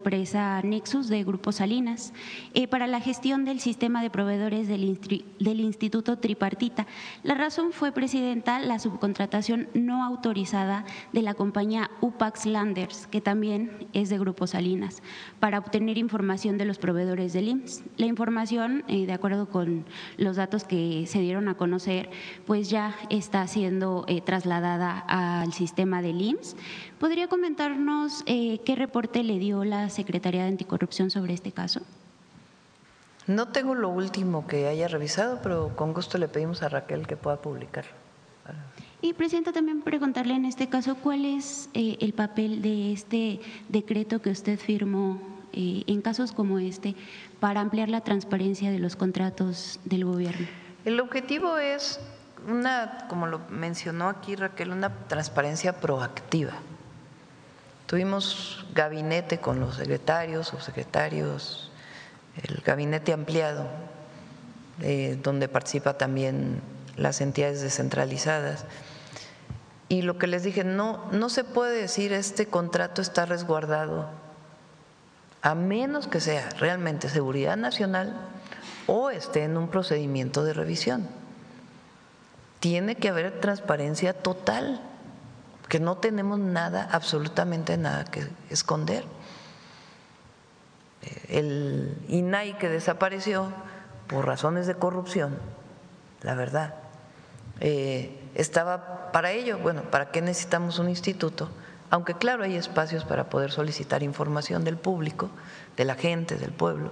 empresa Nexus de Grupo Salinas para la gestión del sistema de proveedores del Instituto Tripartita. La razón fue, presidenta, la subcontratación no autorizada de la compañía Upax Landers, que también es de Grupo Salinas, para obtener información de los proveedores del IMSS. La información, de acuerdo con los datos que se dieron a conocer, pues ya está siendo trasladada al sistema del IMSS. ¿Podría comentarnos qué reporte le dio la Secretaría de Anticorrupción sobre este caso? No tengo lo último que haya revisado, pero con gusto le pedimos a Raquel que pueda publicarlo. Y, presidenta, también preguntarle en este caso cuál es el papel de este decreto que usted firmó en casos como este para ampliar la transparencia de los contratos del gobierno. El objetivo es como lo mencionó aquí Raquel, una transparencia proactiva. Tuvimos gabinete con los secretarios, subsecretarios, el gabinete ampliado, donde participa también las entidades descentralizadas. Y lo que les dije, no se puede decir este contrato está resguardado a menos que sea realmente seguridad nacional o esté en un procedimiento de revisión. Tiene que haber transparencia total, que no tenemos nada, absolutamente nada que esconder. El INAI que desapareció por razones de corrupción, la verdad, estaba para ello. Bueno, ¿para qué necesitamos un instituto? Aunque claro, hay espacios para poder solicitar información del público, de la gente, del pueblo,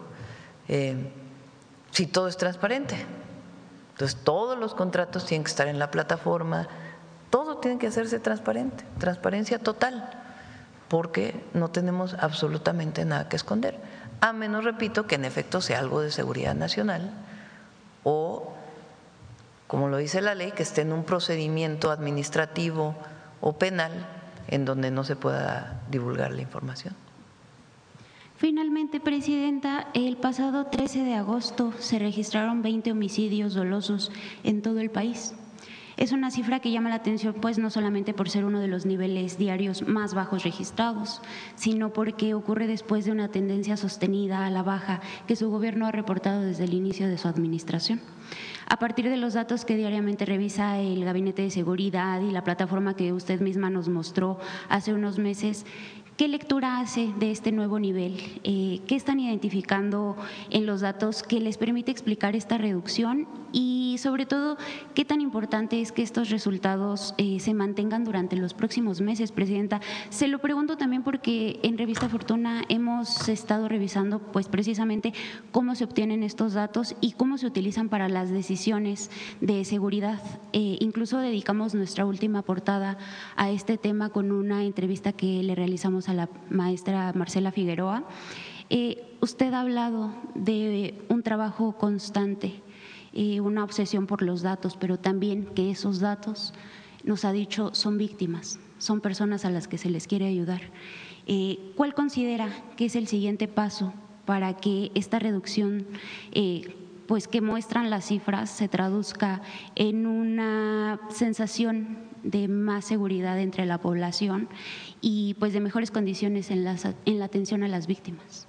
si todo es transparente. Entonces, todos los contratos tienen que estar en la plataforma, todo tiene que hacerse transparente, transparencia total, porque no tenemos absolutamente nada que esconder, a menos, repito, que en efecto sea algo de seguridad nacional o, como lo dice la ley, que esté en un procedimiento administrativo o penal en donde no se pueda divulgar la información. Finalmente, presidenta, el pasado 13 de agosto se registraron 20 homicidios dolosos en todo el país. Es una cifra que llama la atención, pues no solamente por ser uno de los niveles diarios más bajos registrados, sino porque ocurre después de una tendencia sostenida a la baja que su gobierno ha reportado desde el inicio de su administración. A partir de los datos que diariamente revisa el Gabinete de Seguridad y la plataforma que usted misma nos mostró hace unos meses, ¿qué lectura hace de este nuevo nivel? ¿Qué están identificando en los datos que les permite explicar esta reducción? Y sobre todo, ¿qué tan importante es que estos resultados se mantengan durante los próximos meses, presidenta? Se lo pregunto también porque en Revista Fortuna hemos estado revisando pues precisamente cómo se obtienen estos datos y cómo se utilizan para las decisiones de seguridad. Incluso dedicamos nuestra última portada a este tema con una entrevista que le realizamos a la maestra Marcela Figueroa. Usted ha hablado de un trabajo constante, una obsesión por los datos, pero también que esos datos, nos ha dicho, son víctimas, son personas a las que se les quiere ayudar. ¿Cuál considera que es el siguiente paso para que esta reducción pues que muestran las cifras se traduzca en una sensación de más seguridad entre la población y pues de mejores condiciones en la atención a las víctimas?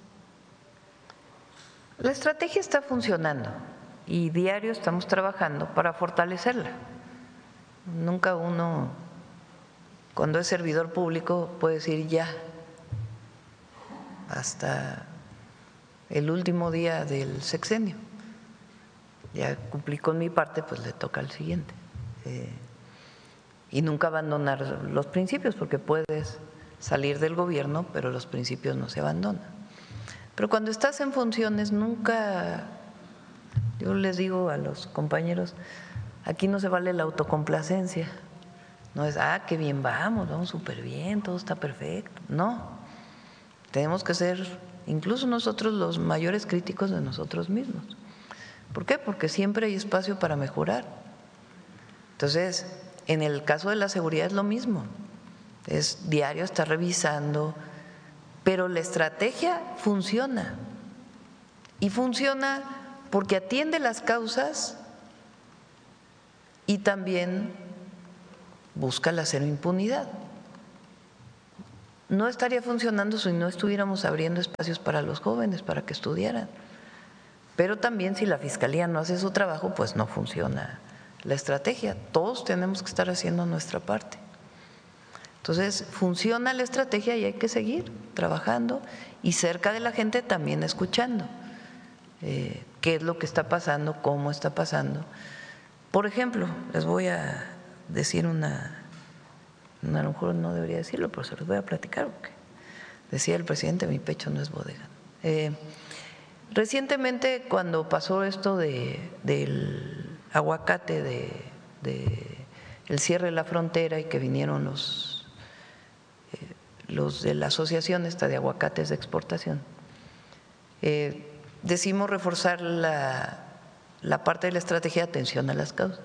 La estrategia está funcionando y diario estamos trabajando para fortalecerla. Nunca uno, cuando es servidor público, puede decir ya, hasta el último día del sexenio. Ya cumplí con mi parte, pues le toca al siguiente. Y nunca abandonar los principios, porque puedes salir del gobierno, pero los principios no se abandonan. Pero cuando estás en funciones, nunca, yo les digo a los compañeros, aquí no se vale la autocomplacencia. No es, qué bien vamos súper bien, todo está perfecto. No, tenemos que ser incluso nosotros los mayores críticos de nosotros mismos. ¿Por qué? Porque siempre hay espacio para mejorar. Entonces, en el caso de la seguridad es lo mismo, es diario estar revisando, pero la estrategia funciona y funciona porque atiende las causas y también busca la cero impunidad. no estaría funcionando si no estuviéramos abriendo espacios para los jóvenes, para que estudiaran. Pero también si la Fiscalía no hace su trabajo, pues no funciona la estrategia. Todos tenemos que estar haciendo nuestra parte. Entonces, funciona la estrategia y hay que seguir trabajando y cerca de la gente también escuchando qué es lo que está pasando, cómo está pasando. Por ejemplo, les voy a decir a lo mejor no debería decirlo, pero se los voy a platicar, porque decía el presidente, mi pecho no es bodega. Recientemente, cuando pasó esto del aguacate, el cierre de la frontera y que vinieron los de la asociación esta de aguacates de exportación, decidimos reforzar la parte de la estrategia de atención a las causas.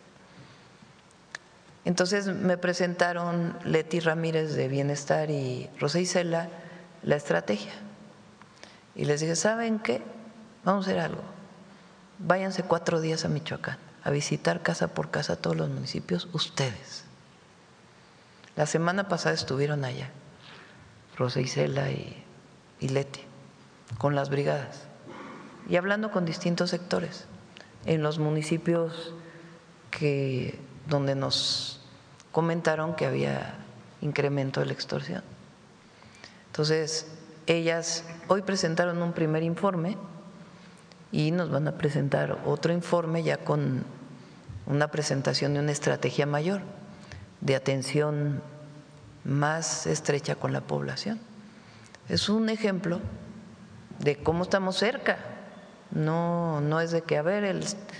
Entonces me presentaron Leti Ramírez de Bienestar y Rosa Isela la estrategia. Y les dije, ¿saben qué? Vamos a hacer algo. Váyanse 4 días a Michoacán a visitar casa por casa todos los municipios, ustedes. La semana pasada estuvieron allá, Rosa Isela y Leti, con las brigadas y hablando con distintos sectores en los municipios donde nos comentaron que había incremento de la extorsión. Entonces, ellas hoy presentaron un primer informe y nos van a presentar otro informe ya con una presentación de una estrategia mayor de atención más estrecha con la población. Es un ejemplo de cómo estamos cerca. No es de que, a ver,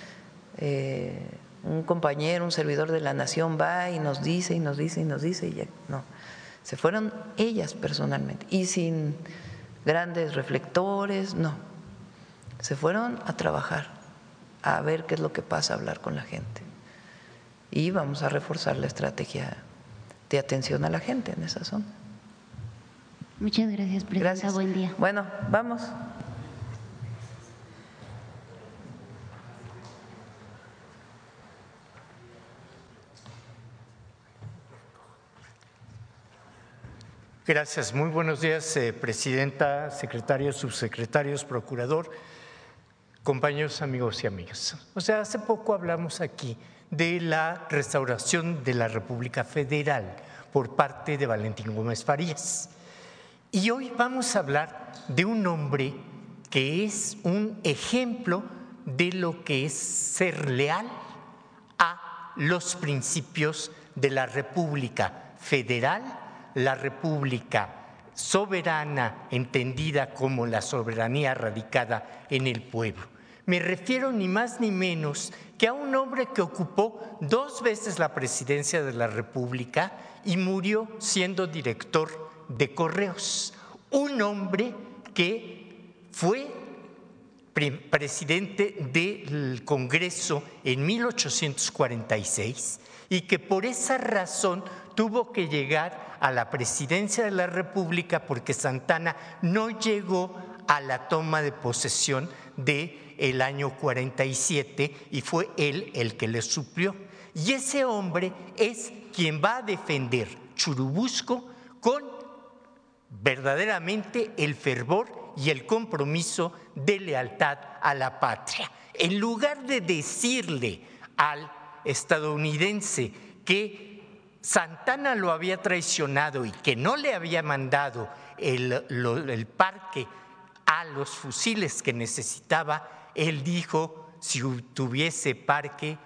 un compañero, un servidor de la nación va y nos dice y ya, no. Se fueron ellas personalmente y sin grandes reflectores, no. Se fueron a trabajar, a ver qué es lo que pasa, a hablar con la gente. Y vamos a reforzar la estrategia de atención a la gente en esa zona. Muchas gracias, presidenta. Gracias. Buen día. Bueno, vamos. Gracias. Muy buenos días, presidenta, secretarios, subsecretarios, procurador, compañeros, amigos y amigas. Hace poco hablamos aquí de la restauración de la República Federal por parte de Valentín Gómez Farías. Y hoy vamos a hablar de un hombre que es un ejemplo de lo que es ser leal a los principios de la República Federal, la República soberana, entendida como la soberanía radicada en el pueblo. Me refiero ni más ni menos que a un hombre que ocupó 2 veces la presidencia de la República y murió siendo director de Correos. Un hombre que fue presidente del Congreso en 1846 y que por esa razón tuvo que llegar a la presidencia de la República porque Santana no llegó a la toma de posesión del año 47 y fue él el que le suplió. Y ese hombre es quien va a defender Churubusco con verdaderamente el fervor y el compromiso de lealtad a la patria. En lugar de decirle al estadounidense que Santana lo había traicionado y que no le había mandado el parque a los fusiles que necesitaba, él dijo, si tuviese parque,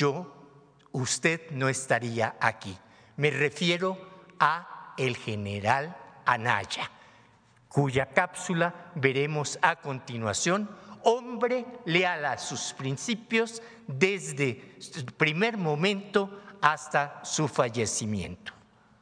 usted no estaría aquí. Me refiero a el general Anaya, cuya cápsula veremos a continuación. Hombre leal a sus principios desde el primer momento hasta su fallecimiento.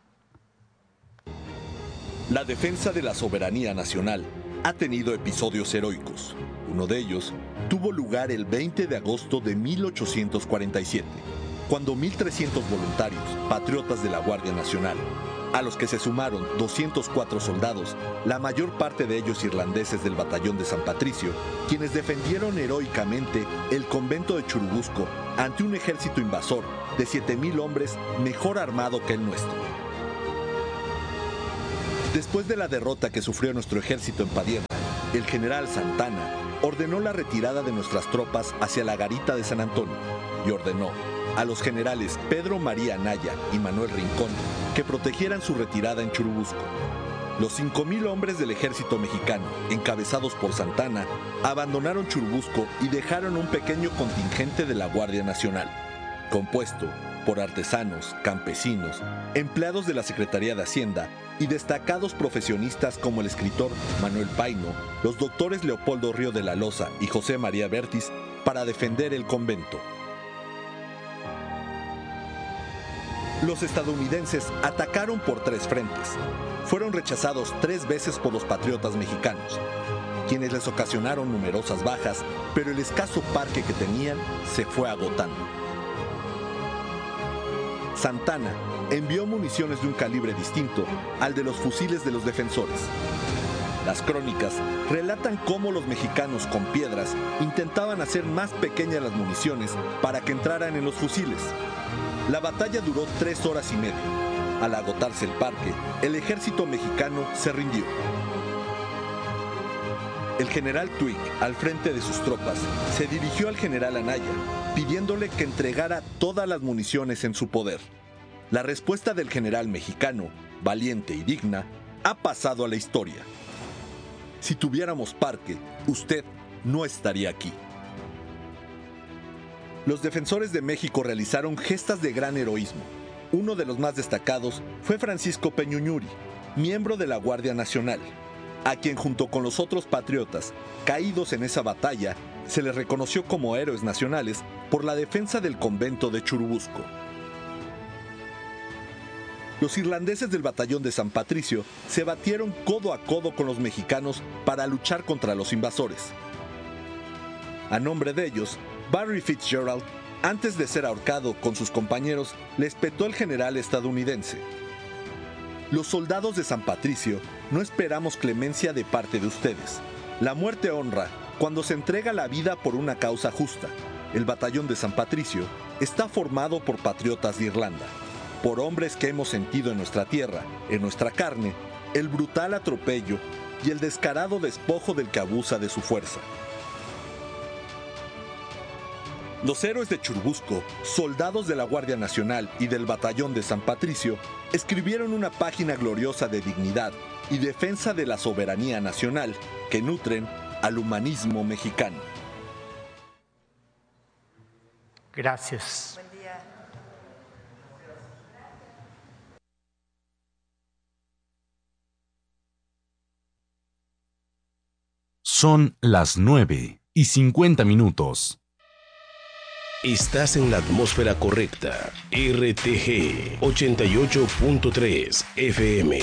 La defensa de la soberanía nacional ha tenido episodios heroicos. Uno de ellos tuvo lugar el 20 de agosto de 1847, cuando 1.300 voluntarios, patriotas de la Guardia Nacional, a los que se sumaron 204 soldados, la mayor parte de ellos irlandeses del batallón de San Patricio, quienes defendieron heroicamente el convento de Churubusco ante un ejército invasor de 7,000 hombres mejor armado que el nuestro. Después de la derrota que sufrió nuestro ejército en Padierna, el general Santana ordenó la retirada de nuestras tropas hacia la garita de San Antonio y ordenó a los generales Pedro María Anaya y Manuel Rincón que protegieran su retirada en Churubusco. Los 5,000 hombres del ejército mexicano, encabezados por Santana, abandonaron Churubusco y dejaron un pequeño contingente de la Guardia Nacional, compuesto por artesanos, campesinos, empleados de la Secretaría de Hacienda y destacados profesionistas como el escritor Manuel Paino, los doctores Leopoldo Río de la Loza y José María Bertis, para defender el convento. Los estadounidenses atacaron por 3 frentes. Fueron rechazados 3 veces por los patriotas mexicanos, quienes les ocasionaron numerosas bajas, pero el escaso parque que tenían se fue agotando. Santana envió municiones de un calibre distinto al de los fusiles de los defensores. Las crónicas relatan cómo los mexicanos con piedras intentaban hacer más pequeñas las municiones para que entraran en los fusiles. La batalla duró 3 horas y media. Al agotarse el parque, el ejército mexicano se rindió. El general Twigg, al frente de sus tropas, se dirigió al general Anaya, pidiéndole que entregara todas las municiones en su poder. La respuesta del general mexicano, valiente y digna, ha pasado a la historia. Si tuviéramos parque, usted no estaría aquí. Los defensores de México realizaron gestas de gran heroísmo. Uno de los más destacados fue Francisco Peñuñuri, miembro de la Guardia Nacional, a quien junto con los otros patriotas caídos en esa batalla se les reconoció como héroes nacionales por la defensa del convento de Churubusco. Los irlandeses del batallón de San Patricio se batieron codo a codo con los mexicanos para luchar contra los invasores. A nombre de ellos, Barry Fitzgerald, antes de ser ahorcado con sus compañeros, le espetó el general estadounidense. Los soldados de San Patricio no esperamos clemencia de parte de ustedes. La muerte honra cuando se entrega la vida por una causa justa. El batallón de San Patricio está formado por patriotas de Irlanda, por hombres que hemos sentido en nuestra tierra, en nuestra carne, el brutal atropello y el descarado despojo del que abusa de su fuerza. Los héroes de Churubusco, soldados de la Guardia Nacional y del batallón de San Patricio, escribieron una página gloriosa de dignidad y defensa de la soberanía nacional que nutren al humanismo mexicano. Gracias. Buen día. Son las 9:50. Estás en la atmósfera correcta. RTG 88.3 FM.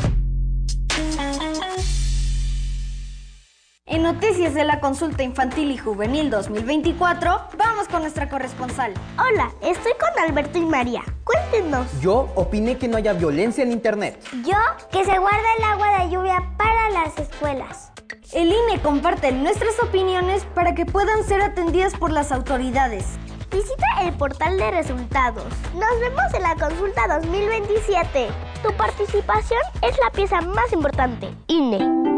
En Noticias de la Consulta Infantil y Juvenil 2024, vamos con nuestra corresponsal. Hola, estoy con Alberto y María. Cuéntenos. Yo opiné que no haya violencia en Internet. Yo, que se guarde el agua de lluvia para las escuelas. El INE comparte nuestras opiniones para que puedan ser atendidas por las autoridades. Visita el portal de resultados. Nos vemos en la consulta 2027. Tu participación es la pieza más importante. INE.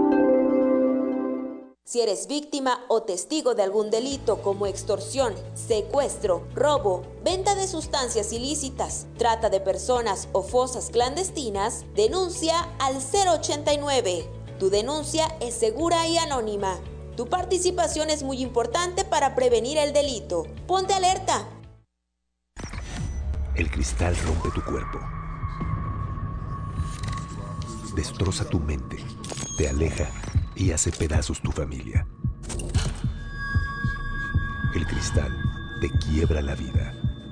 Si eres víctima o testigo de algún delito como extorsión, secuestro, robo, venta de sustancias ilícitas, trata de personas o fosas clandestinas, denuncia al 089. Tu denuncia es segura y anónima. Tu participación es muy importante para prevenir el delito. Ponte alerta. El cristal rompe tu cuerpo. Destroza tu mente, te aleja y hace pedazos tu familia. El cristal te quiebra la vida.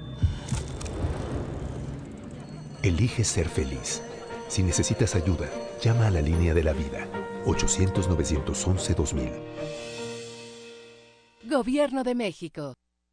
Elige ser feliz. Si necesitas ayuda, llama a la línea de la vida, 800-911-2000. Gobierno de México.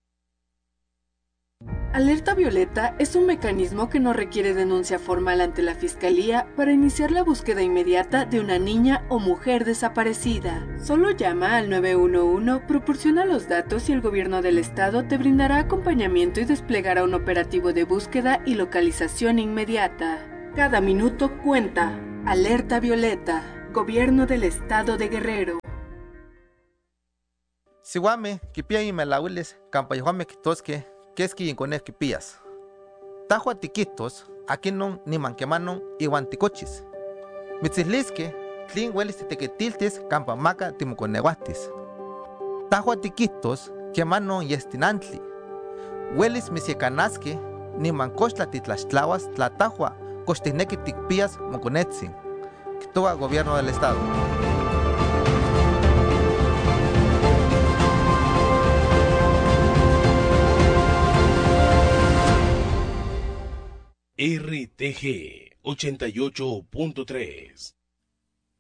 Alerta Violeta es un mecanismo que no requiere denuncia formal ante la Fiscalía para iniciar la búsqueda inmediata de una niña o mujer desaparecida. Solo llama al 911, proporciona los datos y el gobierno del estado te brindará acompañamiento y desplegará un operativo de búsqueda y localización inmediata. Cada minuto cuenta. Alerta violeta, Gobierno del Estado de Guerrero. Siwame, kipia y melawiles, campayohame kitosque, keski yincones kipías. Tajua tiquitos, aquí non ni manquemanon iwan ticochis. Mitzislisque, tlin huelis tequetiltis, campamaca timuconeguatis. Tajua tiquitos, quemanon yestinantli. Huelis misiecanasque, ni mancochla titlaxtlahuas, tlatajua, costinequi ticpías moconetzin. Quitoa Gobierno del Estado. RTG 88.3